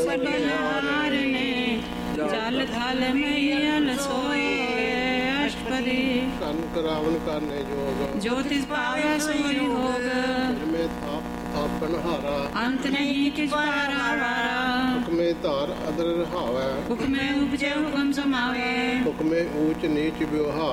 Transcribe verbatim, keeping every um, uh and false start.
बलिहार ने जल थल मैयल सोए अष्टपदी ਕੰਨ ਕਰਾਵਨ ਕਰਨੇ ਜੋਗ जो तिस पावे सोई भोग ਜਿਵੇਂ ਥਾਪ ਥਾਪਨ ਹਾਰਾ अंत नहीं किस पारा वारा ਹੁਕਮੇ ਧਾਰ ਅਦਰ ਰਹਾਵੈ हुक्मे उपजे हुक्म समावे ਹੁਕਮੇ ਊਚ ਨੀਚ ਵਿਵਹਾਰ